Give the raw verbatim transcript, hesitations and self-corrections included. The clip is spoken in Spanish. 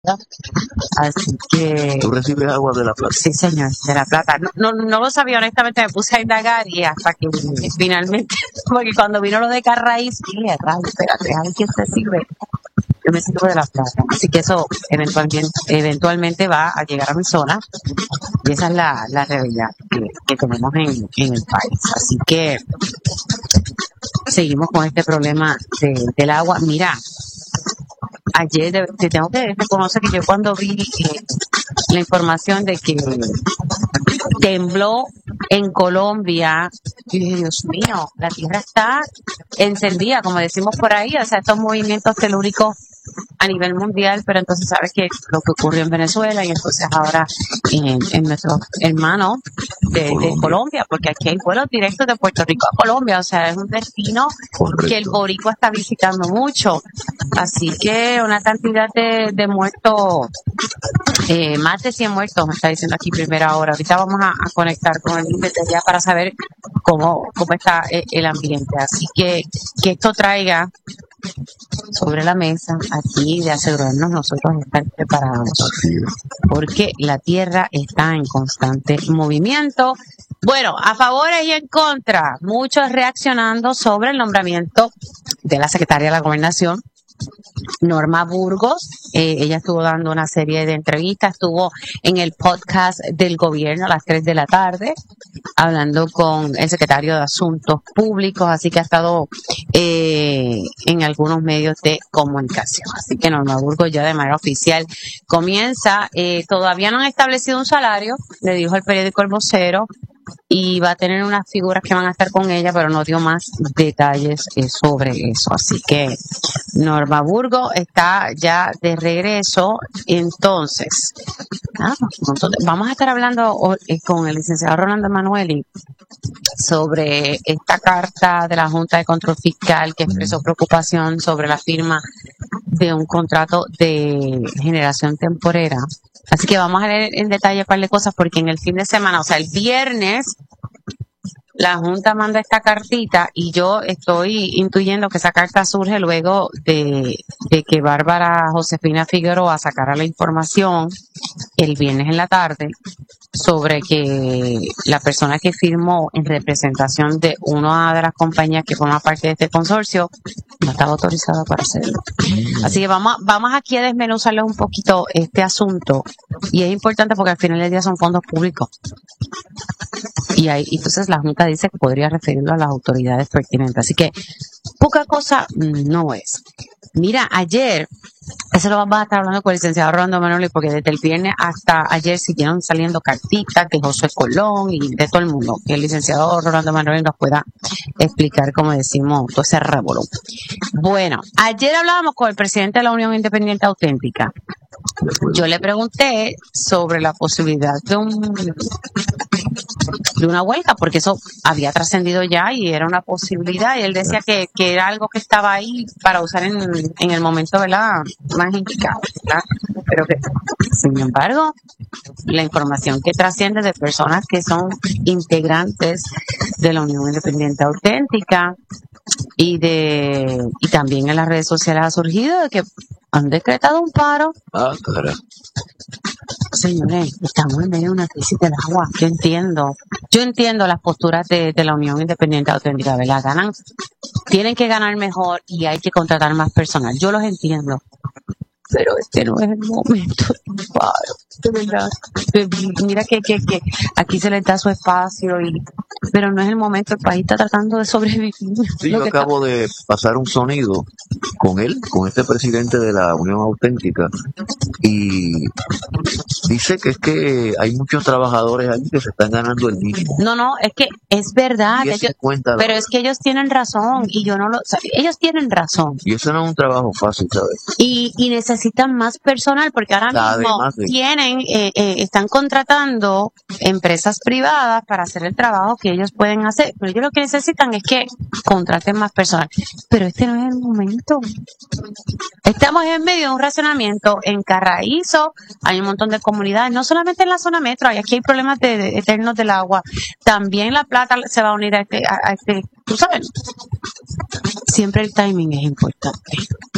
Así que... ¿Tú recibes agua de La Plata? Sí, señor, de La Plata. No, no, no lo sabía, honestamente, me puse a indagar y hasta que finalmente, porque cuando vino lo de Carraíz, dije, rayo, espérate, a ver quién se sirve. Yo me sirvo de La Plata. Así que eso eventualmente, eventualmente va a llegar a mi zona y esa es la, la realidad que, que tenemos en, en el país. Así que seguimos con este problema de, del agua. Mira, ayer de, te tengo que reconocer que yo cuando vi eh, la información de que tembló en Colombia, yo dije, Dios mío, la tierra está encendida, como decimos por ahí, o sea, estos movimientos telúricos a nivel mundial, pero entonces sabes que lo que ocurrió en Venezuela y entonces ahora en, en nuestros hermanos de, de Colombia, porque aquí hay vuelos directos de Puerto Rico a Colombia, o sea, es un destino Correcto. Que el boricua está visitando mucho, así que una cantidad de, de muertos, eh, más de cien muertos, me está diciendo aquí primera hora. Ahorita vamos a, a conectar con el límite ya para saber cómo, cómo está el, el ambiente, así que que esto traiga sobre la mesa aquí de asegurarnos nosotros estar preparados porque la tierra está en constante movimiento. Bueno, a favor y en contra, muchos reaccionando sobre el nombramiento de la secretaria de la Gobernación, Norma Burgos. Eh, ella estuvo dando una serie de entrevistas, estuvo en el podcast del gobierno a las tres de la tarde, hablando con el secretario de Asuntos Públicos, así que ha estado eh, en algunos medios de comunicación. Así que Norma Burgos ya de manera oficial comienza, eh, todavía no han establecido un salario, le dijo el periódico El Vocero, y va a tener unas figuras que van a estar con ella, pero no dio más detalles eh, sobre eso. Así que Norma Burgos está ya de regreso. Entonces, ah, vamos a estar hablando eh, con el licenciado Rolando Emanueli sobre esta carta de la Junta de Control Fiscal que expresó preocupación sobre la firma de un contrato de generación temporera. Así que vamos a leer en detalle un par de cosas porque en el fin de semana, o sea, el viernes, la Junta manda esta cartita y yo estoy intuyendo que esa carta surge luego de, de que Bárbara Josefina Figueroa sacara la información el viernes en la tarde sobre que la persona que firmó en representación de una de las compañías que forma parte de este consorcio no estaba autorizada para hacerlo. Así que vamos, vamos aquí a desmenuzarles un poquito este asunto y es importante porque al final del día son fondos públicos. Y ahí, entonces la Junta dice que podría referirlo a las autoridades pertinentes. Así que poca cosa no es. Mira, ayer, eso lo vamos a estar hablando con el licenciado Rolando Emanueli, porque desde el viernes hasta ayer siguieron saliendo cartitas de José Colón y de todo el mundo. Que el licenciado Rolando Emanueli nos pueda explicar, como decimos, todo ese revolú. Bueno, ayer hablábamos con el presidente de la Unión Independiente Auténtica. Yo le pregunté sobre la posibilidad de un de una huelga, porque eso había trascendido ya y era una posibilidad, y él decía que, que era algo que estaba ahí para usar en, en el momento, ¿verdad?, más indicado, ¿verdad? Pero que, sin embargo, la información que trasciende de personas que son integrantes de la Unión Independiente Auténtica y de y también en las redes sociales ha surgido de que han decretado un paro. Ah, claro. Señores, estamos en medio de una crisis del agua. Yo entiendo, yo entiendo las posturas de, de la Unión Independiente Auténtica, ¿verdad? Ganan, tienen que ganar mejor y hay que contratar más personal. Yo los entiendo, pero este no es el momento del paro, de verdad. Mira que, que, que aquí se les da su espacio, y pero no es el momento. El país está tratando de sobrevivir. Sí, yo acabo está... de pasar un sonido con él, con este presidente de la Unión Auténtica, y dice que es que hay muchos trabajadores ahí que se están ganando el mínimo. No, no, es que es verdad, que ellos, pero es que ellos tienen razón, y yo no lo, o sea, ellos tienen razón. Y eso no es un trabajo fácil, ¿sabes? Y, y necesitan más personal, porque ahora mismo de... tienen, eh, eh, están contratando empresas privadas para hacer el trabajo que ellos pueden hacer, pero ellos lo que necesitan es que contraten más personal. Pero este no es el momento. Estamos en medio de un racionamiento en Carraízo, hay un montón de comunidades, no solamente en la zona metro, hay, aquí hay problemas de, de, eternos del agua, también La Plata se va a unir a este, a, a este, tú sabes, siempre el timing es importante.